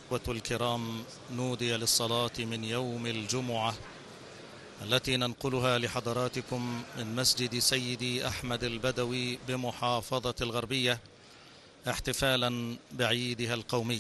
الكرام، نودي للصلاة من يوم الجمعة التي ننقلها لحضراتكم من مسجد سيدي أحمد البدوي بمحافظة الغربية احتفالا بعيدها القومي.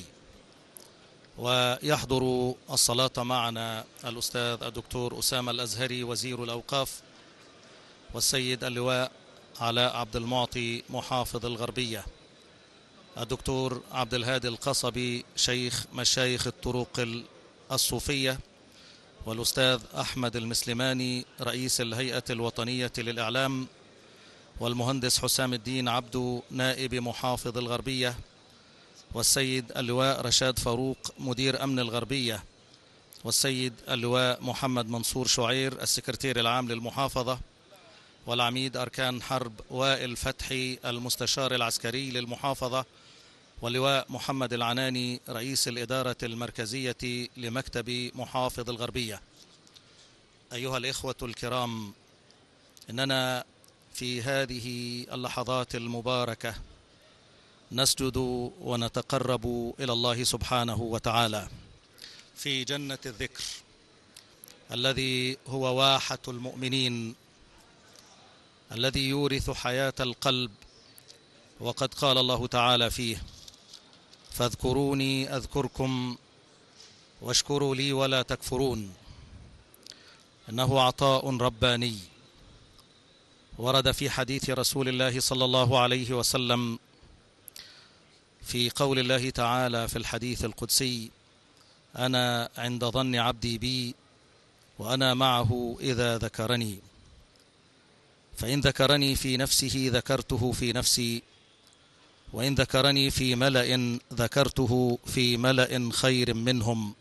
ويحضر الصلاة معنا الأستاذ الدكتور أسامة الأزهري وزير الأوقاف، والسيد اللواء علاء عبد المعطي محافظ الغربية، الدكتور عبد الهادي القصبي شيخ مشايخ الطرق الصوفية، والأستاذ أحمد المسلماني رئيس الهيئة الوطنية للإعلام، والمهندس حسام الدين عبدو نائب محافظ الغربية، والسيد اللواء رشاد فاروق مدير أمن الغربية، والسيد اللواء محمد منصور شعير السكرتير العام للمحافظة، والعميد أركان حرب وائل فتحي المستشار العسكري للمحافظة، واللواء محمد العناني رئيس الإدارة المركزية لمكتب محافظ الغربية. أيها الإخوة الكرام، إننا في هذه اللحظات المباركة نسجد ونتقرب إلى الله سبحانه وتعالى في جنة الذكر الذي هو واحة المؤمنين، الذي يورث حياة القلب. وقد قال الله تعالى فيه: فاذكروني أذكركم واشكروا لي ولا تكفرون. إنه عطاء رباني ورد في حديث رسول الله صلى الله عليه وسلم في قول الله تعالى في الحديث القدسي: أنا عند ظن عبدي بي وأنا معه إذا ذكرني، فإن ذكرني في نفسه ذكرته في نفسي، وإن ذكرني في ملأ ذكرته في ملأ خير منهم.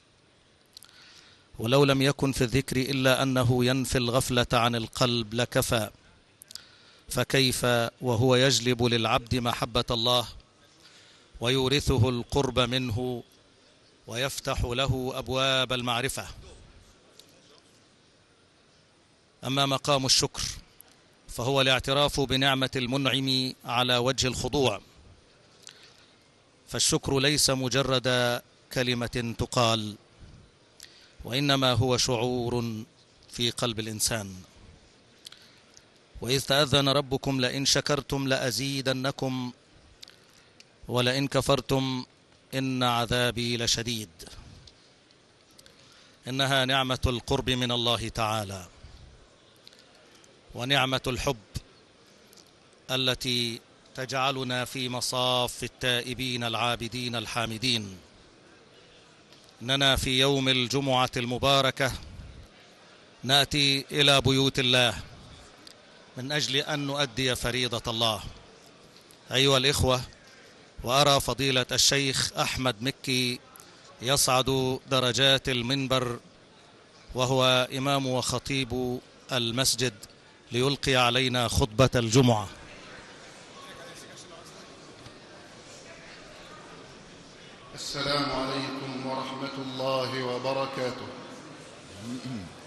ولو لم يكن في الذكر إلا أنه ينفي الغفلة عن القلب لكفى، فكيف وهو يجلب للعبد محبة الله ويورثه القرب منه ويفتح له أبواب المعرفة. أما مقام الشكر فهو الاعتراف بنعمة المنعم على وجه الخضوع، فالشكر ليس مجرد كلمة تقال، وإنما هو شعور في قلب الإنسان. وإذ تأذن ربكم لئن شكرتم لأزيدنكم ولئن كفرتم إن عذابي لشديد. إنها نعمة القرب من الله تعالى، ونعمة الحب التي تجعلنا في مصاف التائبين العابدين الحامدين. إننا في يوم الجمعة المباركة نأتي إلى بيوت الله من أجل أن نؤدي فريضة الله. أيها الإخوة، وأرى فضيلة الشيخ أحمد مكي يصعد درجات المنبر وهو إمام وخطيب المسجد ليلقي علينا خطبة الجمعة. السلام عليكم ورحمة الله وبركاته.